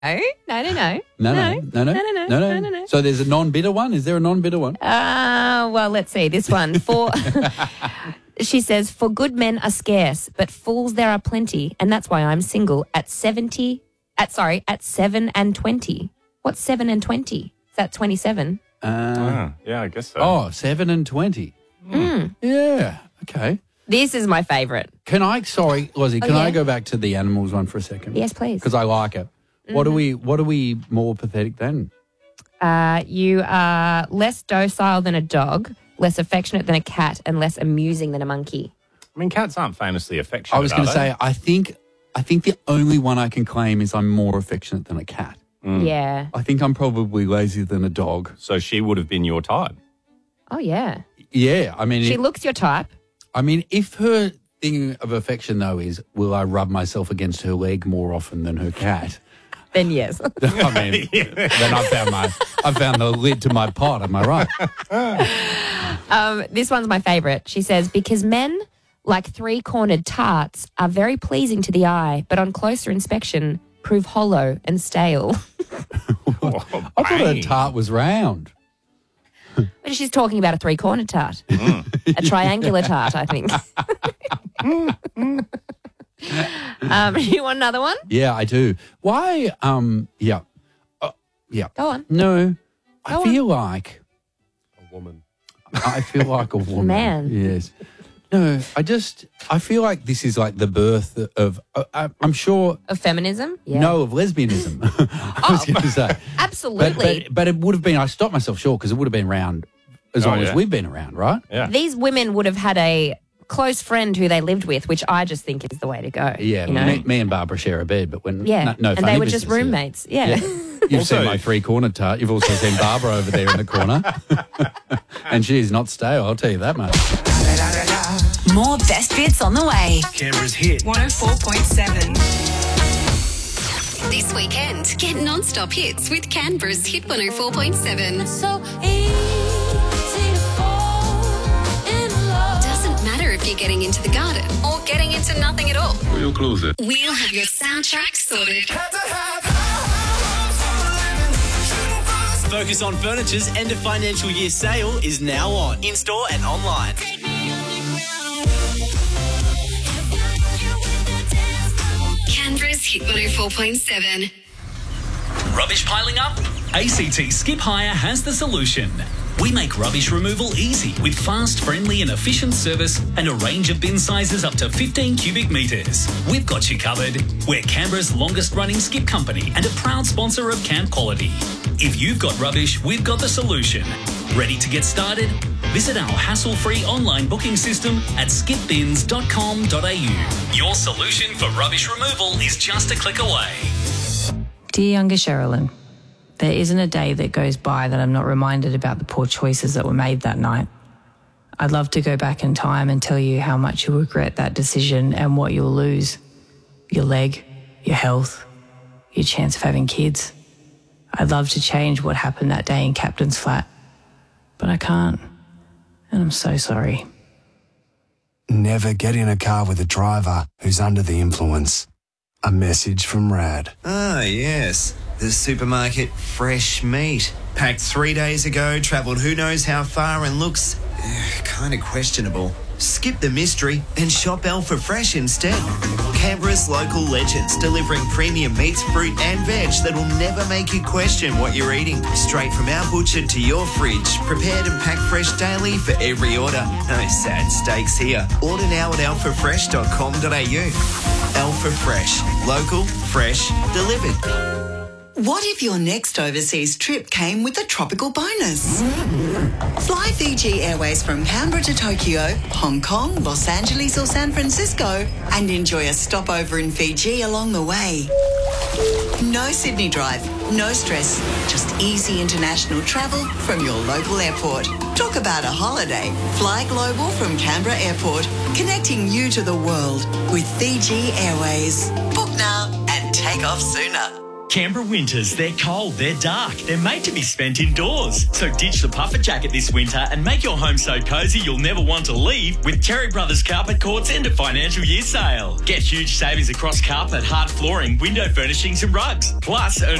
No. So there's a non-bitter one? Is there a non-bitter one? Well, let's see. This one. She says, for good men are scarce, but fools there are plenty, and that's why I'm single at 7 and 20. What's 7 and 20? Is that 27? Yeah, I guess so. Oh, 7 and 20. Yeah, okay. This is my favourite. Lozzie, can I go back to the animals one for a second? Yes, please. Because I like it. What are we more pathetic than? You are less docile than a dog, less affectionate than a cat, and less amusing than a monkey. I mean, cats aren't famously affectionate. I was going to say, I think the only one I can claim is I'm more affectionate than a cat. Yeah. I think I'm probably lazier than a dog. So she would have been your type. Oh, yeah. Yeah, I mean... She looks your type. I mean, if her thing of affection, though, is will I rub myself against her leg more often than her cat... Then yes. I mean, then I found the lid to my pot, am I right? This one's my favourite. She says, because men, like three-cornered tarts, are very pleasing to the eye, but on closer inspection prove hollow and stale. I thought a tart was round. But she's talking about a three-cornered tart. A triangular tart, I think. You want another one? Yeah, I do. Why? Yeah. Go on. No, I feel like a woman. I feel like a woman. Man. Yes. No, I feel like this is like the birth of, I'm sure. Of feminism? Yeah. No, of lesbianism. I was going to say. Absolutely. But it would have been, I stopped myself short because it would have been around as long as we've been around, right? Yeah. These women would have had a close friend who they lived with, which I just think is the way to go. Yeah, you know? me and Barbara share a bed, but when no and funny they were just business, roommates. Yeah. You've seen my three-cornered tart. You've also seen Barbara over there in the corner, and she's not stale. I'll tell you that much. More best bits on the way. Canberra's hit 104.7. This weekend, get non-stop hits with Canberra's Hit 104.7. So easy to fall in love. Doesn't matter if you're getting into the garden or getting into nothing at all. We'll close it. We'll have your soundtrack sorted. Focus on Furniture's end of financial year sale is now on, in-store and online. Canberra's Hit 104.7. Rubbish piling up? ACT Skip Hire has the solution. We make rubbish removal easy with fast, friendly and efficient service and a range of bin sizes up to 15 cubic metres. We've got you covered. We're Canberra's longest running skip company and a proud sponsor of Camp Quality. If you've got rubbish, we've got the solution. Ready to get started? Visit our hassle-free online booking system at skipbins.com.au. Your solution for rubbish removal is just a click away. Dear younger Sherilyn, there isn't a day that goes by that I'm not reminded about the poor choices that were made that night. I'd love to go back in time and tell you how much you'll regret that decision and what you'll lose. Your leg, your health, your chance of having kids. I'd love to change what happened that day in Captain's Flat, but I can't, and I'm so sorry. Never get in a car with a driver who's under the influence. A message from RAD. Ah, yes. The supermarket fresh meat. Packed 3 days ago, travelled who knows how far and looks kind of questionable. Skip the mystery and shop Alpha Fresh instead. Canberra's local legends delivering premium meats, fruit and veg that will never make you question what you're eating. Straight from our butcher to your fridge, prepared and packed fresh daily for every order. No sad steaks here. Order now at alphafresh.com.au. Alpha Fresh. Local, fresh, delivered. What if your next overseas trip came with a tropical bonus? Fly Fiji Airways from Canberra to Tokyo, Hong Kong, Los Angeles or San Francisco and enjoy a stopover in Fiji along the way. No Sydney drive, no stress, just easy international travel from your local airport. Talk about a holiday. Fly global from Canberra Airport, connecting you to the world with Fiji Airways. Book now and take off sooner. Canberra winters, they're cold, they're dark, they're made to be spent indoors. So ditch the puffer jacket this winter and make your home so cosy you'll never want to leave with Terry Brothers Carpet Court's end of financial year sale. Get huge savings across carpet, hard flooring, window furnishings and rugs. Plus, earn